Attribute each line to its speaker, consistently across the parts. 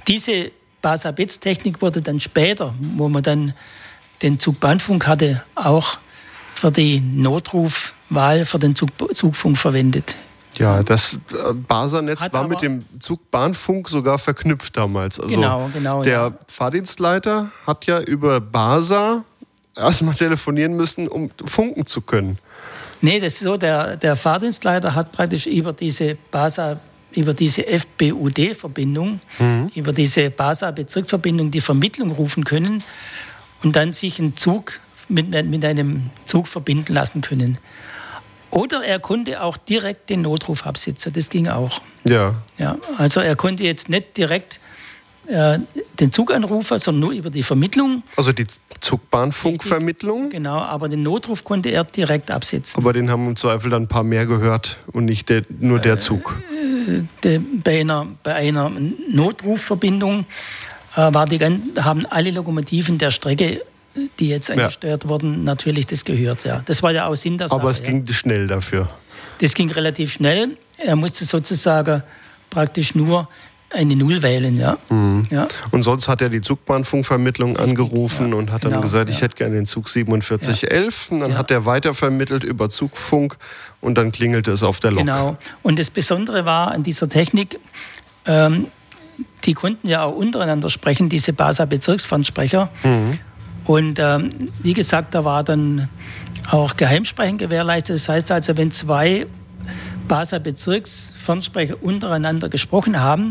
Speaker 1: Diese Basa-Betz-Technik wurde dann später, wo man dann den Zugbahnfunk hatte, auch für die Notrufwahl für den Zugfunk verwendet.
Speaker 2: Ja, das Basa-Netz war mit dem Zugbahnfunk sogar verknüpft damals. Also
Speaker 1: genau.
Speaker 2: Der Fahrdienstleiter hat ja über Basa erstmal telefonieren müssen, um funken zu können.
Speaker 1: Nee, das ist so, der Fahrdienstleiter hat praktisch über diese Basa, über diese FBUD-Verbindung, über diese Basa-Bezirksverbindung die Vermittlung rufen können und dann sich einen Zug mit einem Zug verbinden lassen können. Oder er konnte auch direkt den Notruf absetzen, das ging auch.
Speaker 2: Ja.
Speaker 1: Also er konnte jetzt nicht direkt den Zug anrufen, sondern nur über die Vermittlung.
Speaker 2: Also die Zugbahnfunkvermittlung?
Speaker 1: Genau, aber den Notruf konnte er direkt absetzen.
Speaker 2: Aber den haben im Zweifel dann ein paar mehr gehört und nicht nur der Zug.
Speaker 1: Bei einer Notrufverbindung haben alle Lokomotiven der Strecke, die jetzt angesteuert wurden, natürlich das gehört. Ja. Das war ja auch Sinn der Sache.
Speaker 2: Aber es ging schnell dafür.
Speaker 1: Das ging relativ schnell. Er musste sozusagen praktisch nur eine Null wählen. Ja. Ja.
Speaker 2: Und sonst hat er die Zugbahnfunkvermittlung angerufen und hat dann gesagt, ich hätte gerne den Zug 4711. Und dann hat er weitervermittelt über Zugfunk und dann klingelte es auf der Lok.
Speaker 1: Genau. Und das Besondere war an dieser Technik, die konnten ja auch untereinander sprechen, diese Basa-Bezirksfernsprecher. Und wie gesagt, da war dann auch Geheimsprechen gewährleistet. Das heißt also, wenn zwei Basa-Bezirksfernsprecher untereinander gesprochen haben,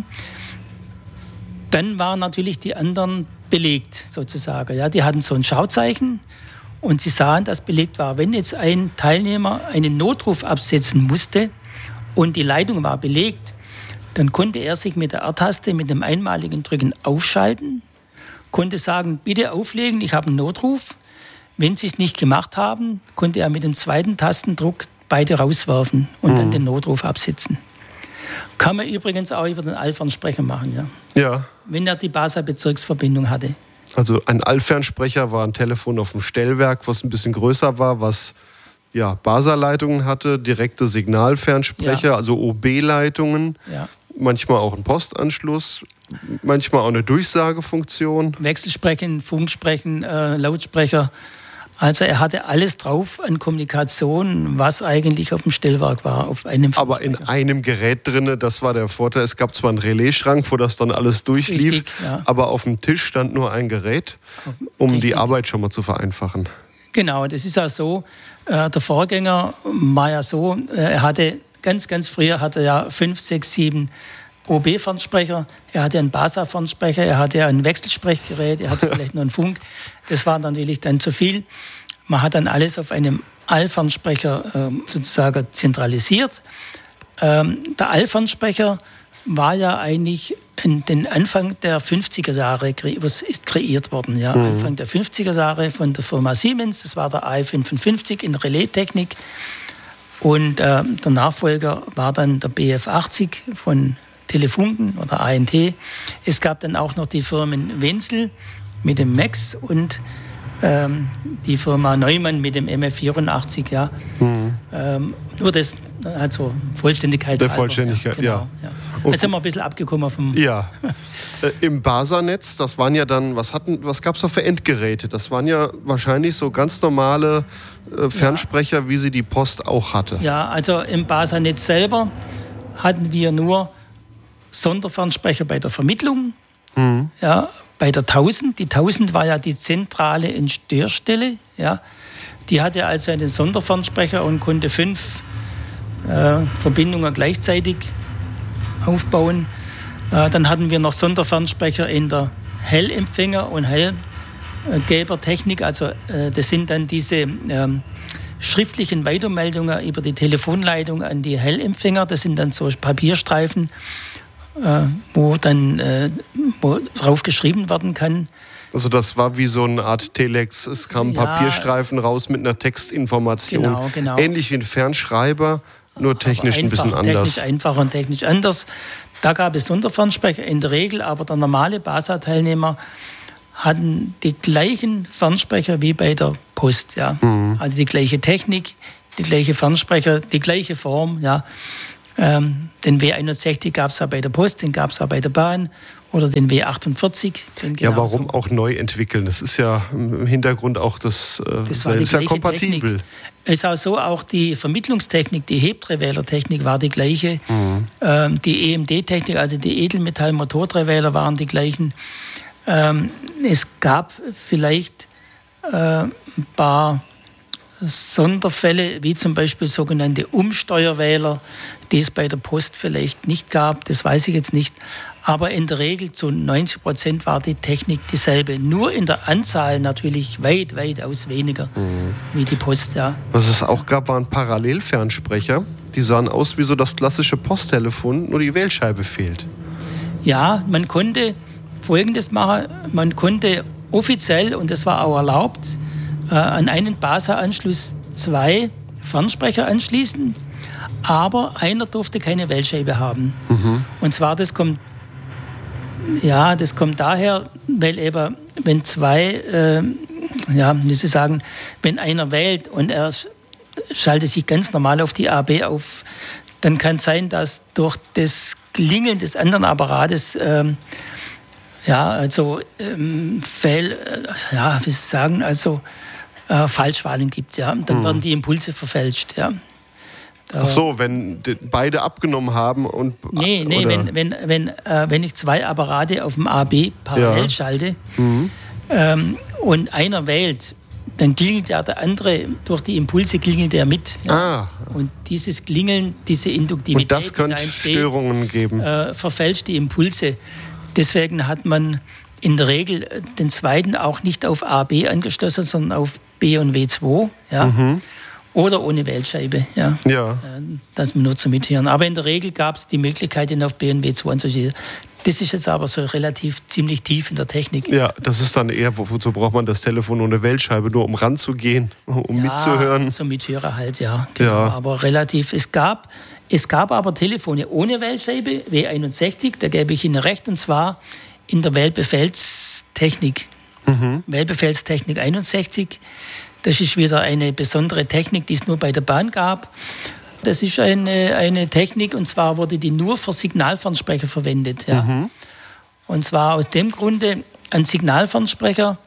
Speaker 1: dann waren natürlich die anderen belegt sozusagen. Ja, die hatten so ein Schauzeichen und sie sahen, dass belegt war. Wenn jetzt ein Teilnehmer einen Notruf absetzen musste und die Leitung war belegt, dann konnte er sich mit der R-Taste mit einem einmaligen Drücken aufschalten, konnte sagen, bitte auflegen, ich habe einen Notruf. Wenn sie es nicht gemacht haben, konnte er mit dem zweiten Tastendruck beide rauswerfen und dann den Notruf absetzen. Kann man übrigens auch über den Allfernsprecher machen,
Speaker 2: ja.
Speaker 1: Wenn er die Basa-Bezirksverbindung hatte.
Speaker 2: Also ein Allfernsprecher war ein Telefon auf dem Stellwerk, was ein bisschen größer war, was Basa-Leitungen hatte, direkte Signalfernsprecher, also OB-Leitungen, manchmal auch ein Postanschluss, manchmal auch eine Durchsagefunktion.
Speaker 1: Wechselsprechen, Funksprechen, Lautsprecher. Also er hatte alles drauf an Kommunikation, was eigentlich auf dem Stellwerk war.
Speaker 2: Aber in einem Gerät drin, das war der Vorteil. Es gab zwar einen Relaisschrank, wo das dann alles durchlief, aber auf dem Tisch stand nur ein Gerät, um die Arbeit schon mal zu vereinfachen.
Speaker 1: Genau, das ist ja so. Der Vorgänger war ja so, er hatte ganz früher 5, 6, 7 OB-Fernsprecher, er hatte einen Basa-Fernsprecher, er hatte ein Wechselsprechgerät, er hatte vielleicht noch einen Funk. Das war natürlich dann zu viel. Man hat dann alles auf einem Allfernsprecher sozusagen zentralisiert. Der Allfernsprecher war ja eigentlich in den Anfang der 50er Jahre ist kreiert worden. Ja. Anfang der 50er Jahre von der Firma Siemens, das war der AI-55 in Relaistechnik. Und der Nachfolger war dann der BF80 von Telefunken oder ANT. Es gab dann auch noch die Firmen Wenzel mit dem Max und die Firma Neumann mit dem MF84. Ja. Nur das, also Vollständigkeitshalber.
Speaker 2: Der Vollständigkeit,
Speaker 1: genau. Da sind wir ein bisschen abgekommen vom...
Speaker 2: Ja, im Basa-Netz, das waren ja dann, was gab es da für Endgeräte? Das waren ja wahrscheinlich so ganz normale Fernsprecher, wie sie die Post auch hatte.
Speaker 1: Ja, also im Basa-Netz selber hatten wir nur Sonderfernsprecher bei der Vermittlung, bei der 1000. Die 1000 war ja die zentrale Entstörstelle. Ja. Die hatte also einen Sonderfernsprecher und konnte 5 Verbindungen gleichzeitig aufbauen. Dann hatten wir noch Sonderfernsprecher in der Hellempfänger- und Hellgebertechnik. Also das sind dann diese schriftlichen Weitermeldungen über die Telefonleitung an die Hellempfänger. Das sind dann so Papierstreifen, wo drauf geschrieben werden kann.
Speaker 2: Also das war wie so eine Art Telex. Es kam ein Papierstreifen raus mit einer Textinformation.
Speaker 1: Genau.
Speaker 2: Ähnlich wie ein Fernschreiber, nur technisch ein bisschen anders.
Speaker 1: Technisch einfacher und technisch anders. Da gab es Sonderfernsprecher in der Regel, aber der normale Basa-Teilnehmer hatten die gleichen Fernsprecher wie bei der Post. Ja. Also die gleiche Technik, die gleiche Fernsprecher, die gleiche Form. Ja. Den W61 gab es auch bei der Post, den gab es auch bei der Bahn oder den W48.
Speaker 2: Ja, warum auch neu entwickeln? Das ist ja im Hintergrund auch das ist ja kompatibel.
Speaker 1: Es ist auch so, auch die Vermittlungstechnik, die Hebdrehwählertechnik war die gleiche. Die EMD-Technik, also die Edelmetall-Motordrehwähler waren die gleichen. Es gab vielleicht ein paar Sonderfälle, wie zum Beispiel sogenannte Umsteuerwähler, die es bei der Post vielleicht nicht gab, das weiß ich jetzt nicht. Aber in der Regel zu 90% war die Technik dieselbe. Nur in der Anzahl natürlich weitaus weniger wie die Post. Ja.
Speaker 2: Was es auch gab, waren Parallelfernsprecher. Die sahen aus wie so das klassische Posttelefon, nur die Wählscheibe fehlt.
Speaker 1: Ja, man konnte Folgendes machen. Man konnte offiziell, und das war auch erlaubt, an einen BASA-Anschluss 2 Fernsprecher anschließen, aber einer durfte keine Wählscheibe haben. Und zwar, das kommt daher, weil eben, wenn wenn einer wählt und er schaltet sich ganz normal auf die AB auf, dann kann es sein, dass durch das Klingeln des anderen Apparates Falschwahlen gibt. Ja. Dann werden die Impulse verfälscht. Ja.
Speaker 2: Ach so, wenn beide abgenommen haben und...
Speaker 1: Nee, wenn ich zwei Apparate auf dem AB parallel schalte und einer wählt, dann klingelt ja der andere, durch die Impulse klingelt er mit. Ja. Und dieses Klingeln, diese Induktivität,
Speaker 2: und das könnte Störungen geben.
Speaker 1: Verfälscht die Impulse. Deswegen hat man in der Regel den zweiten auch nicht auf AB angeschlossen, sondern auf B und W2. Ja. Oder ohne Wählscheibe, das wir nur zum Mithören. Aber in der Regel gab es die Möglichkeit, ihn auf B und W2 anzuschließen. Das ist jetzt aber so relativ ziemlich tief in der Technik.
Speaker 2: Ja, das ist dann eher, wozu braucht man das Telefon ohne Wählscheibe? Nur um ranzugehen, um mitzuhören?
Speaker 1: Zum Mithörer halt, ja. Genau. Aber relativ, es gab aber Telefone ohne Wählscheibe, W61, da gebe ich Ihnen recht, und zwar in der Wählbefehlstechnik. Wählbefehlstechnik 61. Das ist wieder eine besondere Technik, die es nur bei der Bahn gab. Das ist eine Technik, und zwar wurde die nur für Signalfernsprecher verwendet. Ja. Und zwar aus dem Grunde, ein Signalfernsprecher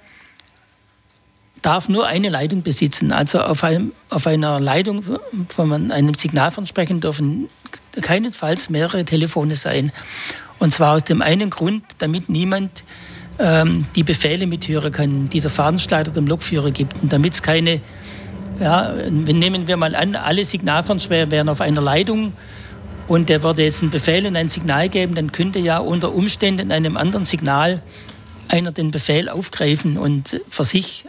Speaker 1: darf nur eine Leitung besitzen. Also auf einer Leitung von einem Signalfernsprecher dürfen keinesfalls mehrere Telefone sein. Und zwar aus dem einen Grund, damit niemand die Befehle mithören kann, die der Fahrdienstleiter dem Lokführer gibt. Und damit es keine, nehmen wir mal an, alle Signalfernsprecher wären auf einer Leitung und der würde jetzt einen Befehl und ein Signal geben, dann könnte ja unter Umständen in einem anderen Signal einer den Befehl aufgreifen und für sich,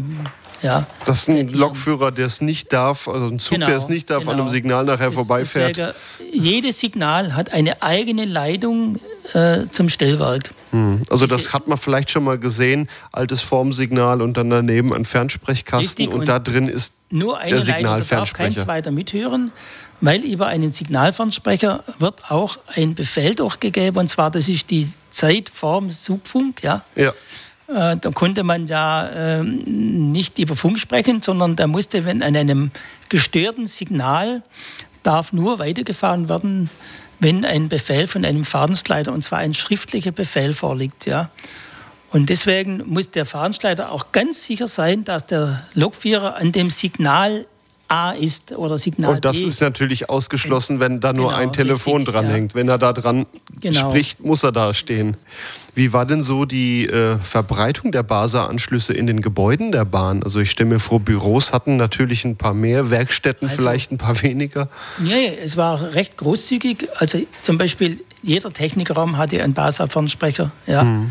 Speaker 1: Das ist ein Lokführer, der es nicht darf, also ein Zug, der es nicht darf, an einem Signal nachher vorbeifährt. Deswegen, jedes Signal hat eine eigene Leitung zum Stellwerk.
Speaker 2: Also das hat man vielleicht schon mal gesehen, altes Formsignal und dann daneben ein Fernsprechkasten und da drin ist
Speaker 1: nur eine
Speaker 2: der Signalfernsprecher.
Speaker 1: Da darf kein zweiter mithören, weil über einen Signalfernsprecher wird auch ein Befehl durchgegeben, und zwar das ist die Zeit vorm Zugfunk. Ja. Da konnte man ja nicht über Funk sprechen, sondern da musste, wenn an einem gestörten Signal darf nur weitergefahren werden, wenn ein Befehl von einem Fahrdienstleiter, und zwar ein schriftlicher Befehl, vorliegt. Ja. Und deswegen muss der Fahrdienstleiter auch ganz sicher sein, dass der Lokführer an dem Signal A ist oder Signal B.
Speaker 2: Und das ist natürlich ausgeschlossen, wenn da nur ein Telefon dranhängt. Wenn er da dran spricht, muss er da stehen. Wie war denn so die Verbreitung der BASA-Anschlüsse in den Gebäuden der Bahn? Also ich stelle mir vor, Büros hatten natürlich ein paar mehr, Werkstätten vielleicht ein paar weniger.
Speaker 1: Ja, es war recht großzügig. Also zum Beispiel jeder Technikraum hatte einen BASA-Fernsprecher. Ja.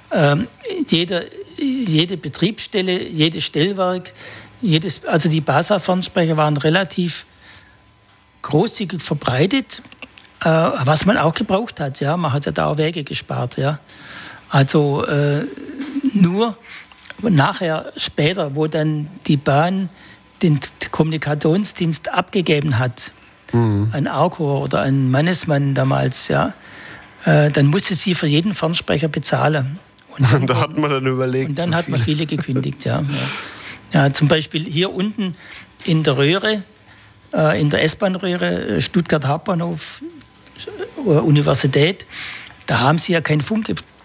Speaker 1: Jede Betriebsstelle, jedes Stellwerk, also die BASA-Fernsprecher waren relativ großzügig verbreitet, was man auch gebraucht hat. Ja. Man hat ja da auch Wege gespart. Ja. Also nur nachher, später, wo dann die Bahn den Kommunikationsdienst abgegeben hat, an Arcor oder an Mannesmann damals, ja, dann musste sie für jeden Fernsprecher bezahlen.
Speaker 2: Und da hat man dann überlegt.
Speaker 1: Und dann hat man viele gekündigt, ja. Ja, zum Beispiel hier unten in der Röhre, in der S-Bahn-Röhre, Stuttgart Hauptbahnhof, Universität, da haben sie ja kein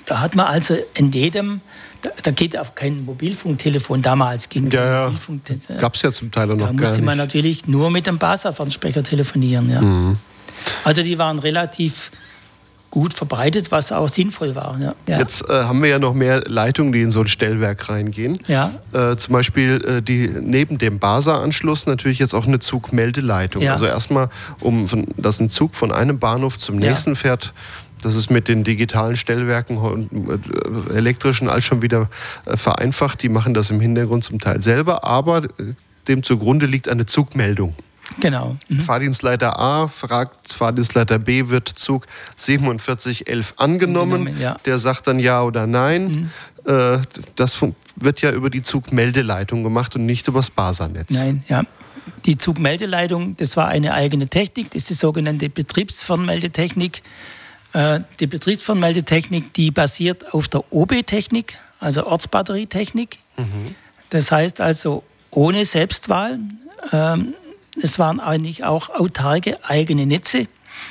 Speaker 1: Da hat man also in jedem, da geht auch kein Mobilfunktelefon damals.
Speaker 2: Gab es ja zum Teil auch noch gar nicht.
Speaker 1: Da musste man natürlich nur mit dem BASA-Fernsprecher telefonieren. Ja. Mhm. Also die waren relativ gut verbreitet, was auch sinnvoll war. Ja.
Speaker 2: Jetzt haben wir ja noch mehr Leitungen, die in so ein Stellwerk reingehen.
Speaker 1: Ja.
Speaker 2: Zum Beispiel die neben dem BASA-Anschluss natürlich jetzt auch eine Zugmeldeleitung.
Speaker 1: Ja.
Speaker 2: Also erstmal, dass ein Zug von einem Bahnhof zum nächsten fährt. Das ist mit den digitalen Stellwerken und elektrischen all schon wieder vereinfacht. Die machen das im Hintergrund zum Teil selber, aber dem zugrunde liegt eine Zugmeldung.
Speaker 1: Genau.
Speaker 2: Mhm. Fahrdienstleiter A fragt Fahrdienstleiter B, wird Zug 4711 angenommen? Ja. Der sagt dann ja oder nein. Mhm. Das wird ja über die Zugmeldeleitung gemacht und nicht über das BASA-Netz.
Speaker 1: Nein, ja. Die Zugmeldeleitung, das war eine eigene Technik, das ist die sogenannte Betriebsfernmeldetechnik. Die Betriebsfernmeldetechnik, die basiert auf der OB-Technik, also Ortsbatterietechnik. Mhm. Das heißt also ohne Selbstwahl. Es waren eigentlich auch autarke eigene Netze.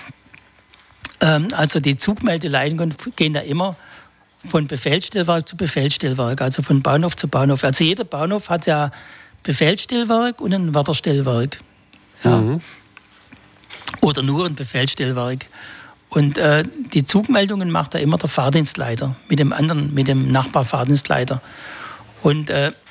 Speaker 1: Also die Zugmeldeleitungen gehen da immer von Befehlsstellwerk zu Befehlsstellwerk, also von Bahnhof zu Bahnhof. Also jeder Bahnhof hat ja Befehlsstellwerk und ein Wärterstellwerk. Ja. Mhm. Oder nur ein Befehlsstellwerk. Und die Zugmeldungen macht da immer der Fahrdienstleiter mit dem Nachbarfahrdienstleiter. Und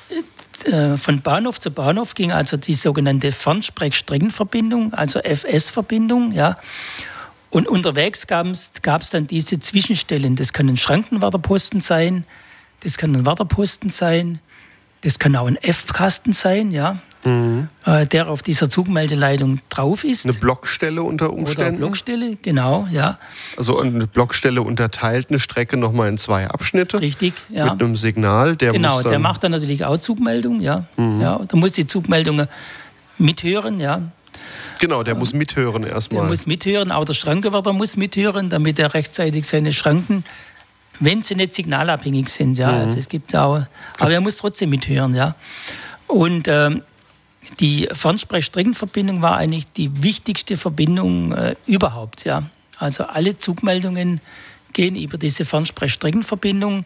Speaker 1: von Bahnhof zu Bahnhof ging also die sogenannte Fernsprechstreckenverbindung, also FS-Verbindung, ja. Und unterwegs gab es dann diese Zwischenstellen. Das kann ein Schrankenwärterposten sein, das kann ein Wärterposten sein, das kann auch ein F-Kasten sein, ja. Mhm. Der auf dieser Zugmeldeleitung drauf ist.
Speaker 2: Eine Blockstelle unter Umständen?
Speaker 1: Oder eine Blockstelle, genau, ja.
Speaker 2: Also eine Blockstelle unterteilt eine Strecke nochmal in 2 Abschnitte.
Speaker 1: Richtig, ja.
Speaker 2: Mit einem Signal. Der
Speaker 1: macht dann natürlich auch Zugmeldung, ja. Mhm. Ja. Da muss die Zugmeldung mithören, ja.
Speaker 2: Genau, der muss mithören erstmal.
Speaker 1: Der muss mithören, auch der Schrankenwärter muss mithören, damit er rechtzeitig seine Schranken, wenn sie nicht signalabhängig sind, ja. Mhm. Also es gibt auch, aber er muss trotzdem mithören, ja. Und die Fernsprechstreckenverbindung war eigentlich die wichtigste Verbindung überhaupt. Ja. Also alle Zugmeldungen gehen über diese Fernsprechstreckenverbindung.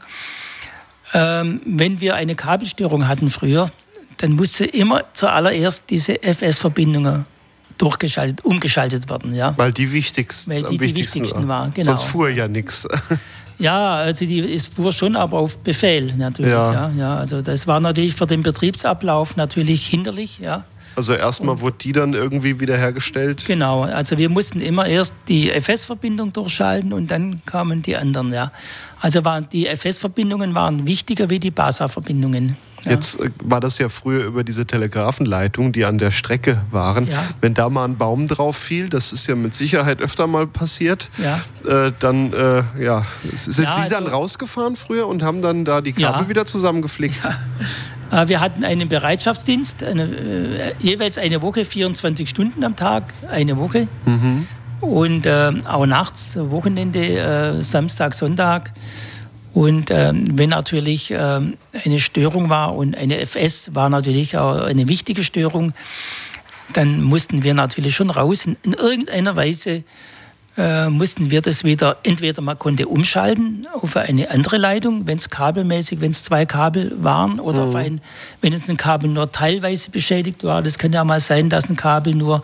Speaker 1: Wenn wir eine Kabelstörung hatten früher, dann musste immer zuallererst diese FS-Verbindung umgeschaltet werden. Ja.
Speaker 2: Weil die wichtigsten
Speaker 1: waren. Genau.
Speaker 2: Sonst fuhr ja nichts.
Speaker 1: Ja, also es fuhr schon, aber auf Befehl natürlich. Ja, also das war natürlich für den Betriebsablauf natürlich hinderlich. Ja.
Speaker 2: Also erstmal wurde die dann irgendwie wiederhergestellt?
Speaker 1: Genau, also wir mussten immer erst die FS-Verbindung durchschalten und dann kamen die anderen. Ja. Also die FS-Verbindungen waren wichtiger wie die BASA-Verbindungen. Ja.
Speaker 2: Jetzt war das ja früher über diese Telegrafenleitungen, die an der Strecke waren. Ja. Wenn da mal ein Baum drauf fiel, das ist ja mit Sicherheit öfter mal passiert, dann sind Sie dann rausgefahren früher und haben dann da die Kabel wieder zusammengeflickt?
Speaker 1: Ja. Wir hatten einen Bereitschaftsdienst, jeweils eine Woche, 24 Stunden am Tag, eine Woche. Mhm. Und auch nachts, Wochenende, Samstag, Sonntag. Und wenn natürlich eine Störung war und eine FS war natürlich auch eine wichtige Störung, dann mussten wir natürlich schon raus. In irgendeiner Weise mussten wir das wieder, entweder man konnte umschalten auf eine andere Leitung, wenn es kabelmäßig, wenn es 2 Kabel waren, oder wenn es ein Kabel nur teilweise beschädigt war. Das kann ja mal sein, dass ein Kabel nur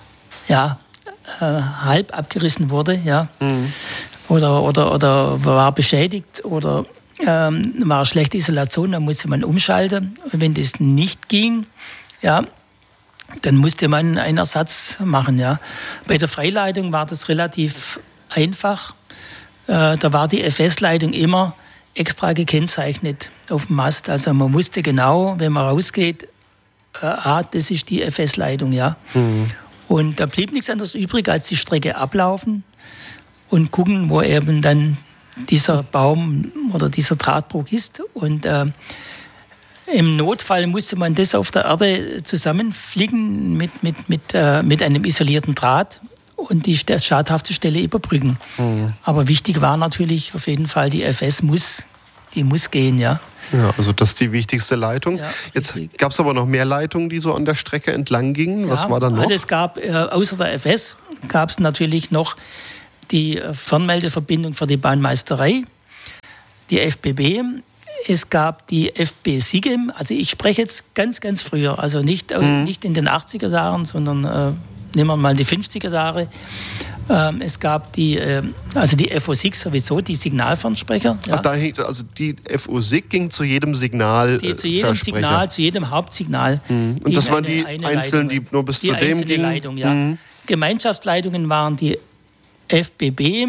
Speaker 1: halb abgerissen wurde, ja. Mhm. Oder war beschädigt oder war schlechte Isolation, dann musste man umschalten. Und wenn das nicht ging, ja, dann musste man einen Ersatz machen. Ja. Bei der Freileitung war das relativ einfach. Da war die FS-Leitung immer extra gekennzeichnet auf dem Mast. Also man wusste genau, wenn man rausgeht, das ist die FS-Leitung. Ja. Mhm. Und da blieb nichts anderes übrig, als die Strecke ablaufen und gucken, wo eben dann dieser Baum oder dieser Drahtbruch ist. Und im Notfall musste man das auf der Erde zusammenflicken mit einem isolierten Draht und die schadhafte Stelle überbrücken. Mhm. Aber wichtig war natürlich auf jeden Fall, die FS muss gehen, ja.
Speaker 2: Ja, also das ist die wichtigste Leitung. Ja, jetzt gab es aber noch mehr Leitungen, die so an der Strecke entlang gingen. Was war da noch?
Speaker 1: Also es gab, außer der FS, gab es natürlich noch die Fernmeldeverbindung für die Bahnmeisterei. die FBB, es gab die FB Sigem, also ich spreche jetzt ganz, ganz früher, also nicht in den 80er Jahren, sondern nehmen wir mal die 50er Jahre. Es gab die FO-SIG sowieso, die Signalfernsprecher. Ja.
Speaker 2: Also die FO-SIG ging zu jedem Signal.
Speaker 1: Zu jedem Signal, zu jedem Hauptsignal.
Speaker 2: Und das waren die einzelnen, die nur bis zu dem gingen?
Speaker 1: Leitung, ja. Gemeinschaftsleitungen waren die FBB,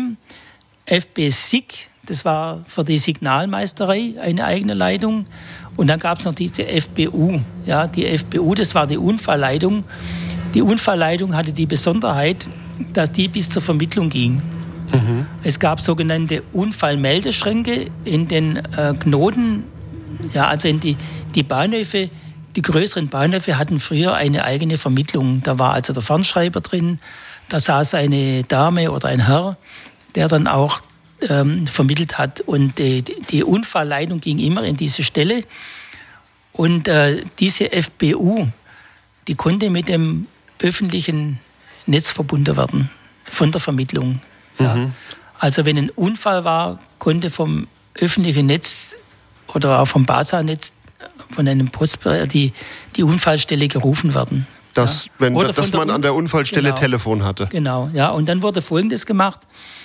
Speaker 1: FB-SIG, das war für die Signalmeisterei eine eigene Leitung. Und dann gab es noch diese FBU. Ja, die FBU, das war die Unfallleitung. Die Unfallleitung hatte die Besonderheit, dass die bis zur Vermittlung ging. Mhm. Es gab sogenannte Unfallmeldeschränke in den Knoten, ja, also in die Bahnhöfe. Die größeren Bahnhöfe hatten früher eine eigene Vermittlung. Da war also der Fernschreiber drin, da saß eine Dame oder ein Herr, der dann auch vermittelt hat. Und die Unfallleitung ging immer in diese Stelle. Und diese FBU, die konnte mit dem öffentlichen Netz verbunden werden, von der Vermittlung. Ja. Mhm. Also wenn ein Unfall war, konnte vom öffentlichen Netz oder auch vom BASA-Netz von einem die Unfallstelle gerufen werden.
Speaker 2: Dass man an der Unfallstelle Telefon hatte.
Speaker 1: Genau, ja. Und dann wurde Folgendes gemacht.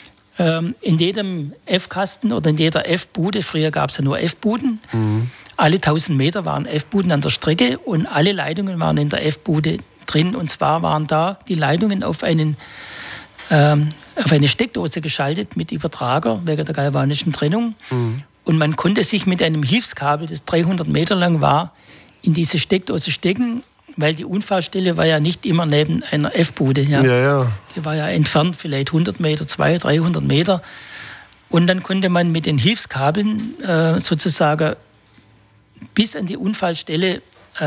Speaker 1: In jedem F-Kasten oder in jeder F-Bude, früher gab es ja nur F-Buden, alle 1000 Meter waren F-Buden an der Strecke und alle Leitungen waren in der F-Bude drin. Und zwar waren da die Leitungen auf eine Steckdose geschaltet mit Übertrager wegen der galvanischen Trennung. Mhm. Und man konnte sich mit einem Hilfskabel, das 300 Meter lang war, in diese Steckdose stecken, weil die Unfallstelle war ja nicht immer neben einer F-Bude. Ja. Ja. Die war ja entfernt, vielleicht 100 Meter, 200, 300 Meter. Und dann konnte man mit den Hilfskabeln sozusagen bis an die Unfallstelle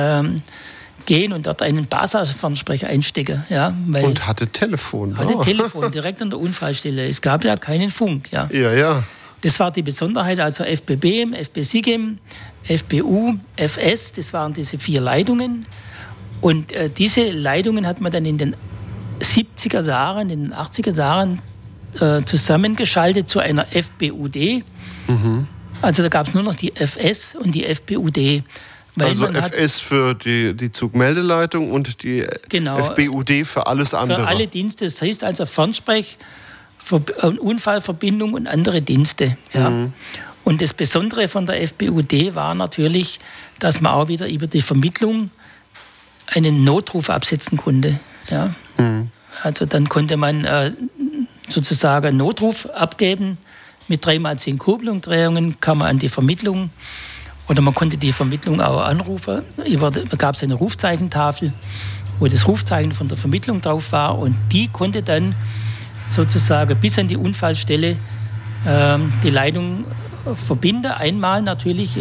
Speaker 1: gehen und dort einen BASA-Fernsprecher einstecken. Ja,
Speaker 2: und hatte Telefon.
Speaker 1: Telefon direkt an der Unfallstelle. Es gab ja keinen Funk. Ja.
Speaker 2: Ja.
Speaker 1: Das war die Besonderheit, also FBB, FB-SIGEM, FBU, FS, das waren diese 4 Leitungen. Und diese Leitungen hat man dann in den 70er Jahren, in den 80er Jahren zusammengeschaltet zu einer FBUD. Mhm. Also da gab es nur noch die FS und die FBUD.
Speaker 2: Also FS für die Zugmeldeleitung und die FBUD für alles andere.
Speaker 1: Für alle Dienste, das heißt also Fernsprech, Unfallverbindung und andere Dienste. Ja. Mhm. Und das Besondere von der FBUD war natürlich, dass man auch wieder über die Vermittlung einen Notruf absetzen konnte. Ja. Mhm. Also dann konnte man sozusagen einen Notruf abgeben. Mit 3x10 Kurbelumdrehungen kam man an die Vermittlung. Oder man konnte die Vermittlung auch anrufen. Da gab es eine Rufzeichentafel, wo das Rufzeichen von der Vermittlung drauf war. Und die konnte dann sozusagen bis an die Unfallstelle die Leitung verbinden. Einmal natürlich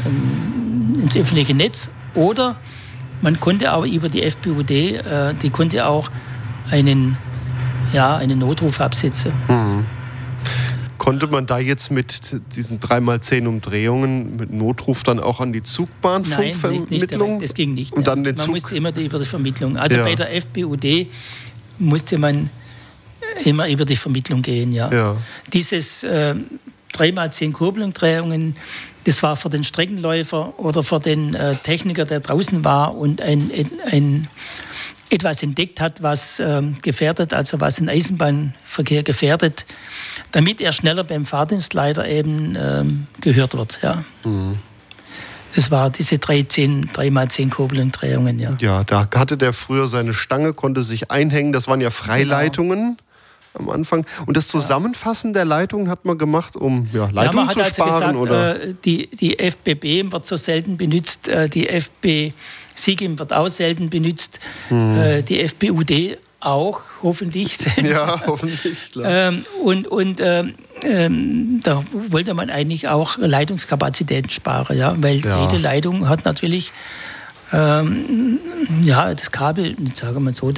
Speaker 1: ins öffentliche Netz. Oder man konnte auch über die FBUD, die konnte auch einen Notruf absetzen. Mhm.
Speaker 2: Konnte man da jetzt mit diesen 3x10 Umdrehungen mit Notruf dann auch an die Zugbahnfunkvermittlung?
Speaker 1: Nein, das ging nicht.
Speaker 2: Und dann den
Speaker 1: man musste immer über die Vermittlung. Also bei der FBUD musste man immer über die Vermittlung gehen. Ja. Dieses 3x10 Kurbelumdrehungen, das war für den Streckenläufer oder für den Techniker, der draußen war und etwas entdeckt hat, was gefährdet, also was den Eisenbahnverkehr gefährdet, damit er schneller beim Fahrdienstleiter eben gehört wird. Ja. Mhm. Das war diese 3x10 Kurbelumdrehungen.
Speaker 2: Ja, da hatte der früher seine Stange, konnte sich einhängen. Das waren ja Freileitungen am Anfang. Und das Zusammenfassen der Leitungen hat man gemacht, um Leitungen zu sparen?
Speaker 1: Man hat gesagt, die FBB wird so selten benutzt, die FB-SIGEM wird auch selten benutzt, die FBUD auch, hoffentlich.
Speaker 2: Ja, hoffentlich, klar.
Speaker 1: Da wollte man eigentlich auch Leitungskapazitäten sparen, weil jede Leitung hat natürlich das Kabel, sagen wir mal so,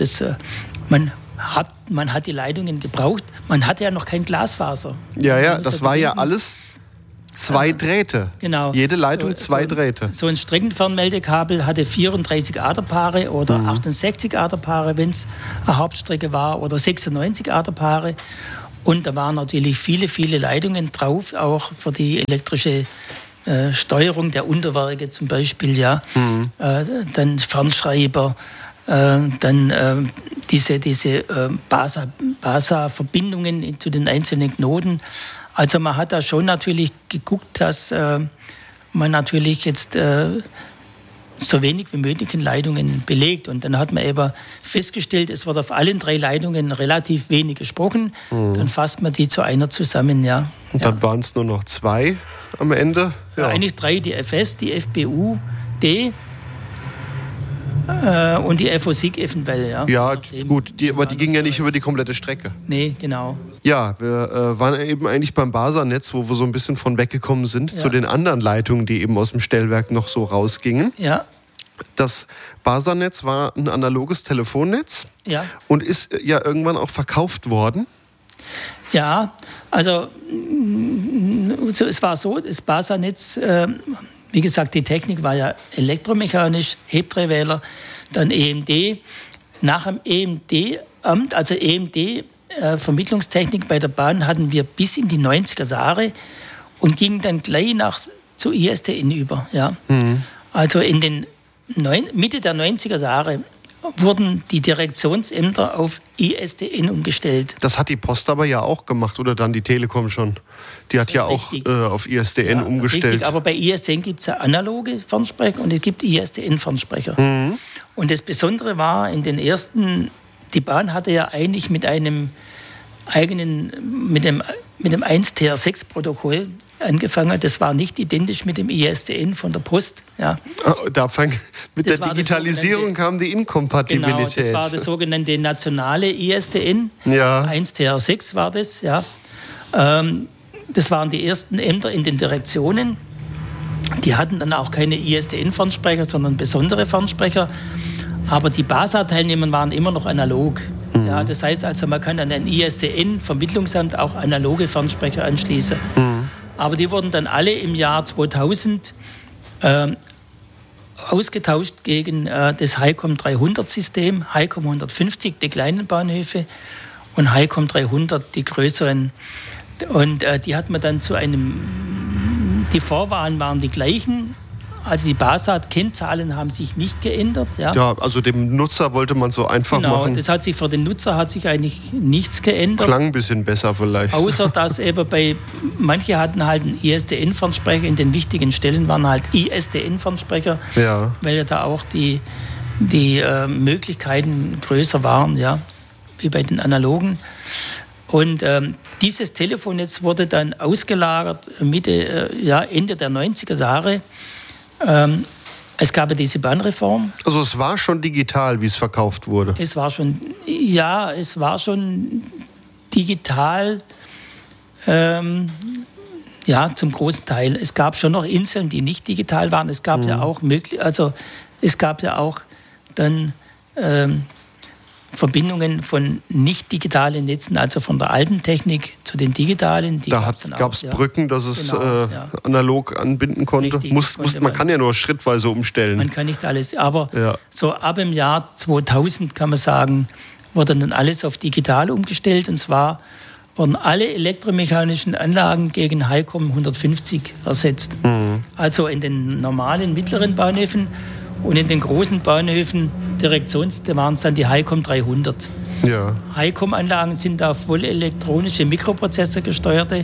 Speaker 1: man hat die Leitungen gebraucht. Man hatte ja noch kein Glasfaser.
Speaker 2: Ja, das war ja alles 2 Drähte.
Speaker 1: Genau.
Speaker 2: Jede Leitung 2 Drähte.
Speaker 1: So ein Streckenfernmeldekabel hatte 34 Aderpaare oder 68 Aderpaare, wenn es eine Hauptstrecke war, oder 96 Aderpaare. Und da waren natürlich viele, viele Leitungen drauf, auch für die elektrische Steuerung der Unterwerke zum Beispiel, ja. Dann Fernschreiber, dann diese BASA-Verbindungen zu den einzelnen Knoten. Also man hat da schon natürlich geguckt, dass man natürlich jetzt so wenig wie möglich in Leitungen belegt. Und dann hat man eben festgestellt, es wird auf allen 3 Leitungen relativ wenig gesprochen. Dann fasst man die zu einer zusammen, ja.
Speaker 2: Und dann waren es nur noch 2 am Ende?
Speaker 1: Ja. Eigentlich 3, die FS, die FBU-D und die FOSIG eventuell, ja.
Speaker 2: Ja, gut, aber die gingen ja nicht über die komplette Strecke.
Speaker 1: Nee, genau.
Speaker 2: Ja, wir waren eben eigentlich beim BASA-Netz, wo wir so ein bisschen von weggekommen sind, zu den anderen Leitungen, die eben aus dem Stellwerk noch so rausgingen.
Speaker 1: Ja.
Speaker 2: Das BASA-Netz war ein analoges Telefonnetz und ist ja irgendwann auch verkauft worden.
Speaker 1: Ja, also es war so, das BASA-Netz, wie gesagt, die Technik war ja elektromechanisch, Hebdrehwähler, dann EMD. Nach dem EMD-Amt, also EMD-Vermittlungstechnik bei der Bahn, hatten wir bis in die 90er Jahre und gingen dann gleich zu ISDN über. Ja. Also in den Mitte der 90er Jahre wurden die Direktionsämter auf ISDN umgestellt.
Speaker 2: Das hat die Post aber ja auch gemacht, oder dann die Telekom schon? Die hat ja richtig. Auch auf ISDN umgestellt. Richtig,
Speaker 1: aber bei ISDN gibt es ja analoge Fernsprecher und es gibt ISDN-Fernsprecher. Und das Besondere war, in den ersten, die Bahn hatte ja eigentlich mit dem 1TR6-Protokoll angefangen. Das war nicht identisch mit dem ISDN von der Post. Ja.
Speaker 2: Mit der Digitalisierung kam die Inkompatibilität.
Speaker 1: Genau, das war das sogenannte nationale ISDN.
Speaker 2: Ja.
Speaker 1: 1TR6 war das. Ja. Das waren die ersten Ämter in den Direktionen. Die hatten dann auch keine ISDN-Fernsprecher, sondern besondere Fernsprecher. Aber die BASA-Teilnehmer waren immer noch analog. Ja, das heißt also, man kann an ein ISDN-Vermittlungsamt auch analoge Fernsprecher anschließen. Aber die wurden dann alle im Jahr 2000 ausgetauscht gegen das HiCom 300-System, HiCom 150, die kleinen Bahnhöfe, und HiCom 300, die größeren. Und die hat man dann die Vorwahlen waren die gleichen. Also die BASA-Kennzahlen haben sich nicht geändert.
Speaker 2: Ja, also dem Nutzer wollte man so einfach machen.
Speaker 1: Genau, für den Nutzer hat sich eigentlich nichts geändert.
Speaker 2: Klang ein bisschen besser vielleicht.
Speaker 1: Außer, dass eben manche hatten halt einen ISDN-Fernsprecher, in den wichtigen Stellen waren halt ISDN-Fernsprecher, weil ja da auch die Möglichkeiten größer waren, ja, wie bei den analogen. Und dieses Telefonnetz wurde dann ausgelagert Ende der 90er Jahre. Es gab ja diese Bahnreform.
Speaker 2: Also es war schon digital, wie es verkauft wurde?
Speaker 1: Es war schon digital, zum großen Teil. Es gab schon noch Inseln, die nicht digital waren. Es gab ja auch dann Verbindungen von nicht digitalen Netzen, also von der alten Technik zu den digitalen.
Speaker 2: Da gab es Brücken, dass es analog anbinden konnte.
Speaker 1: Richtig,
Speaker 2: man kann ja nur schrittweise umstellen.
Speaker 1: Man kann nicht alles, aber so ab dem Jahr 2000 kann man sagen, wurde dann alles auf digital umgestellt. Und zwar wurden alle elektromechanischen Anlagen gegen HiCom 150 ersetzt. Also in den normalen mittleren Bahnhöfen und in den großen Bahnhöfen da waren es dann die HiCom 300.
Speaker 2: Ja.
Speaker 1: HiCom-Anlagen sind auf voll elektronische Mikroprozessor gesteuerte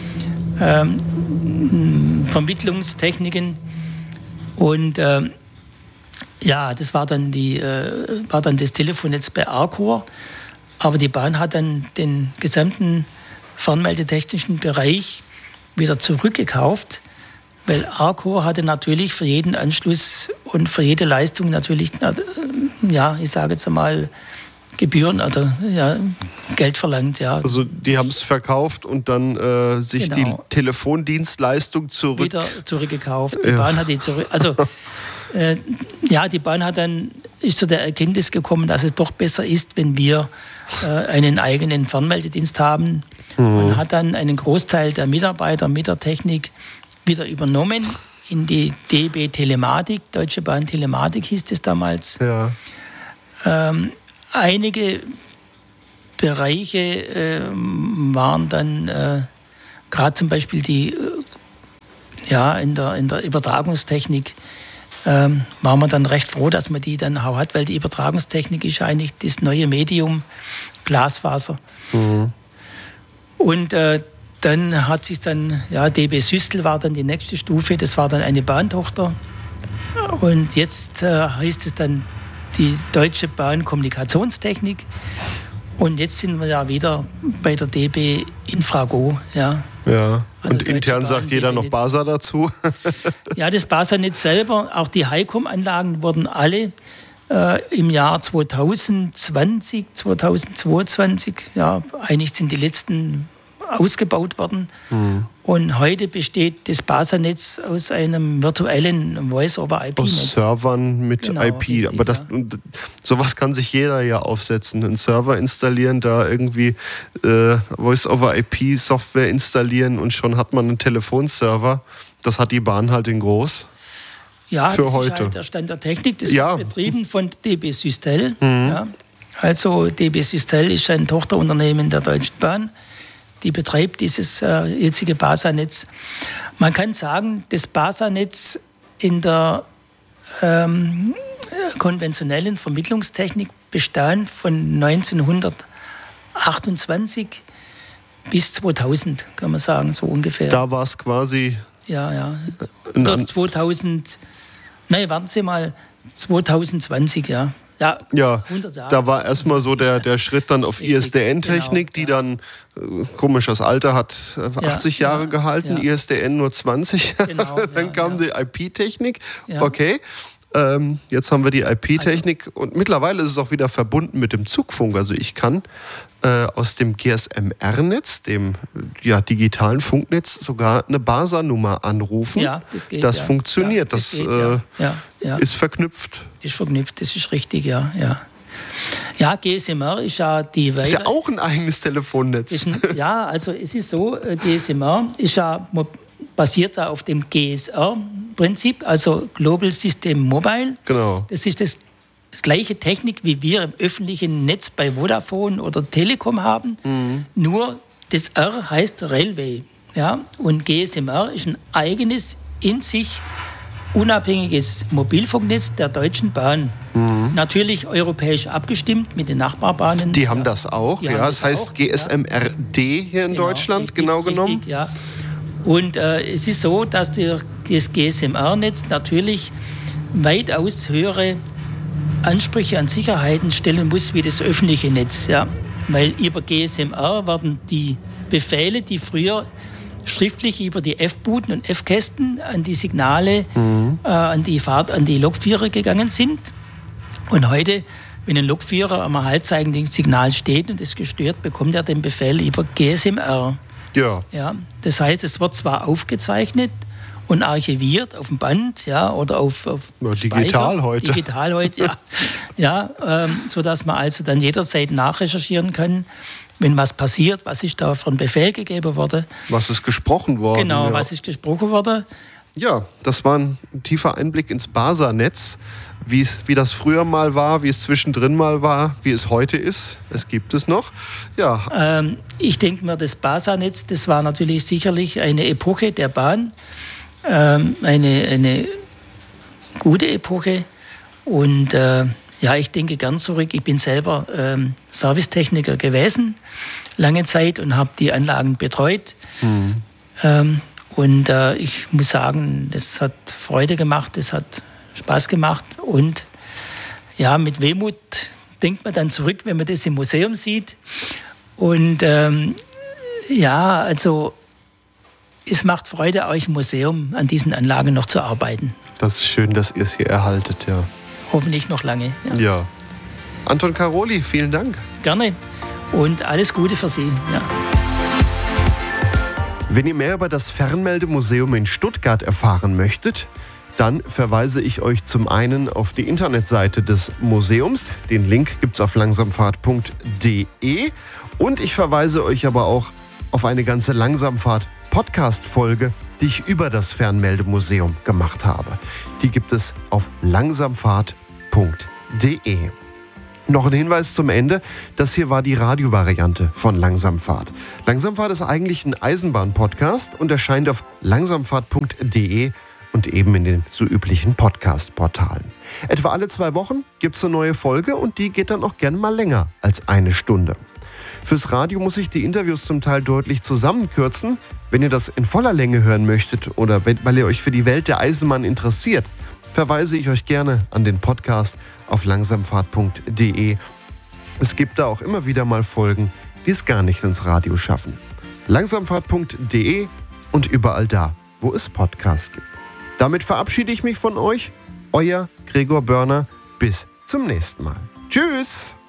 Speaker 1: Vermittlungstechniken. Und das war dann das Telefonnetz bei Arcor. Aber die Bahn hat dann den gesamten fernmeldetechnischen Bereich wieder zurückgekauft, weil Arcor hatte natürlich für jeden Anschluss und für jede Leistung natürlich, ich sage jetzt einmal, Gebühren oder Geld verlangt. Ja.
Speaker 2: Also die haben es verkauft und dann sich die Telefondienstleistung
Speaker 1: wieder zurückgekauft. Die Bahn hat die zurück. Also die Bahn ist zu der Erkenntnis gekommen, dass es doch besser ist, wenn wir einen eigenen Fernmeldedienst haben. Und hat dann einen Großteil der Mitarbeiter mit der Technik wieder übernommen in die DB Telematik, Deutsche Bahn Telematik hieß es damals.
Speaker 2: Ja.
Speaker 1: Einige Bereiche waren dann gerade zum Beispiel die, in der Übertragungstechnik waren wir dann recht froh, dass man die dann auch hat, weil die Übertragungstechnik ist eigentlich das neue Medium Glasfaser. Mhm. Und dann hat sich dann, DB Systel war dann die nächste Stufe, das war dann eine Bahntochter. Und jetzt heißt es dann die Deutsche Bahn Kommunikationstechnik. Und jetzt sind wir ja wieder bei der DB Infrago. Ja.
Speaker 2: Ja, also und intern sagt jeder noch BASA dazu.
Speaker 1: Ja, das BASA-Netz selber, auch die HiCom-Anlagen wurden alle im Jahr 2020, 2022, eigentlich sind die letzten ausgebaut worden. Mhm. Und heute besteht das BASA-Netz aus einem virtuellen Voice-over-IP-Netz.
Speaker 2: Aus Servern mit IP. Richtig, aber sowas kann sich jeder ja aufsetzen. Einen Server installieren, da irgendwie Voice-over-IP-Software installieren und schon hat man einen Telefonserver. Das hat die Bahn halt in groß.
Speaker 1: Ja,
Speaker 2: für
Speaker 1: das
Speaker 2: heute.
Speaker 1: Ist halt der Stand der Technik. Das wird betrieben von DB Systel. Mhm. Ja. Also DB Systel ist ein Tochterunternehmen der Deutschen Bahn. Die betreibt dieses jetzige BASA-Netz. Man kann sagen, das BASA-Netz in der konventionellen Vermittlungstechnik bestand von 1928 bis 2000, kann man sagen, so ungefähr.
Speaker 2: Da war es quasi...
Speaker 1: Ja. Oder 2020, ja.
Speaker 2: Ja, da war erstmal so der Schritt dann auf ISDN-Technik, die dann, komisch, das Alter hat 80 Jahre gehalten, ISDN nur 20. Genau, dann kam die IP-Technik, okay. Jetzt haben wir die IP-Technik und mittlerweile ist es auch wieder verbunden mit dem Zugfunk. Also ich kann aus dem GSMR-Netz, dem digitalen Funknetz, sogar eine BASA-Nummer anrufen. Ja, das geht. Das funktioniert, das ist verknüpft.
Speaker 1: Ist verknüpft, das ist richtig, ja. Ja, GSMR ist ja die...
Speaker 2: Ist ja auch ein eigenes Telefonnetz.
Speaker 1: Also es ist so, GSMR ist basiert auf dem GSR-Prinzip, also Global System Mobile.
Speaker 2: Genau.
Speaker 1: Das ist das gleiche Technik, wie wir im öffentlichen Netz bei Vodafone oder Telekom haben. Mhm. Nur das R heißt Railway. Ja? Und GSMR ist ein eigenes, in sich unabhängiges Mobilfunknetz der Deutschen Bahn. Mhm. Natürlich europäisch abgestimmt mit den Nachbarbahnen.
Speaker 2: Die haben das auch, das heißt auch, GSMR-D hier in Deutschland, genau genommen.
Speaker 1: Richtig, ja. Und es ist so, dass das GSMR-Netz natürlich weitaus höhere Ansprüche an Sicherheiten stellen muss wie das öffentliche Netz. Ja. Weil über GSMR werden die Befehle, die früher schriftlich über die F-Buden und F-Kästen an die Signale, an die Lokführer gegangen sind. Und heute, wenn ein Lokführer am Halbzeichen-Signal steht und ist gestört, bekommt er den Befehl über GSMR.
Speaker 2: Ja.
Speaker 1: Das heißt, es wird zwar aufgezeichnet und archiviert auf dem Band, oder auf
Speaker 2: digital heute.
Speaker 1: Digital heute, sodass man also dann jederzeit nachrecherchieren kann, wenn was passiert, was ist da für ein Befehl gegeben worden.
Speaker 2: Was ist gesprochen worden.
Speaker 1: Genau, was ist gesprochen worden.
Speaker 2: Ja, das war ein tiefer Einblick ins BASA-Netz, wie das früher mal war, wie es zwischendrin mal war, wie es heute ist. Es gibt es noch. Ja.
Speaker 1: Ich denke mir, das BASA-Netz, das war natürlich sicherlich eine Epoche der Bahn, eine gute Epoche. Und ich denke gern zurück. Ich bin selber Servicetechniker gewesen, lange Zeit, und habe die Anlagen betreut. Mhm. Und ich muss sagen, das hat Freude gemacht, das hat Spaß gemacht. Und mit Wehmut denkt man dann zurück, wenn man das im Museum sieht. Und also es macht Freude, euch im Museum an diesen Anlagen noch zu arbeiten.
Speaker 2: Das ist schön, dass ihr es hier erhaltet, ja.
Speaker 1: Hoffentlich noch lange.
Speaker 2: Ja. Anton Karoli, vielen Dank.
Speaker 1: Gerne und alles Gute für Sie. Ja.
Speaker 2: Wenn ihr mehr über das Fernmeldemuseum in Stuttgart erfahren möchtet, dann verweise ich euch zum einen auf die Internetseite des Museums. Den Link gibt es auf langsamfahrt.de. Und ich verweise euch aber auch auf eine ganze Langsamfahrt-Podcast-Folge, die ich über das Fernmeldemuseum gemacht habe. Die gibt es auf langsamfahrt.de. Noch ein Hinweis zum Ende, das hier war die Radiovariante von Langsamfahrt. Langsamfahrt ist eigentlich ein Eisenbahn-Podcast und erscheint auf langsamfahrt.de und eben in den so üblichen Podcast-Portalen. Etwa alle 2 Wochen gibt es eine neue Folge und die geht dann auch gerne mal länger als 1 Stunde. Fürs Radio muss ich die Interviews zum Teil deutlich zusammenkürzen. Wenn ihr das in voller Länge hören möchtet oder weil ihr euch für die Welt der Eisenbahn interessiert, verweise ich euch gerne an den Podcast auf langsamfahrt.de. Es gibt da auch immer wieder mal Folgen, die es gar nicht ins Radio schaffen. Langsamfahrt.de und überall da, wo es Podcasts gibt. Damit verabschiede ich mich von euch. Euer Gregor Börner. Bis zum nächsten Mal. Tschüss!